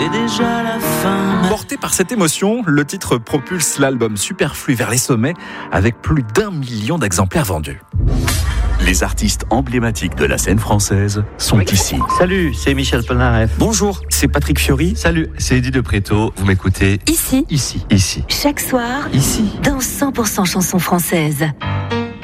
C'est déjà la fin. Porté par cette émotion, le titre propulse l'album Superflu vers les sommets avec plus d'1 million d'exemplaires vendus. Les artistes emblématiques de la scène française sont ici. Salut, c'est Michel Polnareff. Bonjour, c'est Patrick Fiori. Salut, c'est Eddie de Préto. Vous m'écoutez Ici. Ici. Chaque soir. Ici. Dans 100% chansons françaises.